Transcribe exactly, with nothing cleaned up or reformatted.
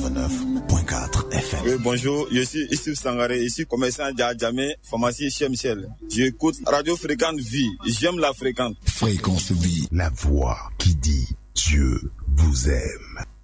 quatre-vingt-neuf point quatre F M. Oui, bonjour, je suis Issif Sangaré, ici commerçant à Djamé, pharmacie chez Michel. J'écoute Radio Fréquente Vie, j'aime la fréquente. Fréquence Vie, la voix qui dit Dieu vous aime.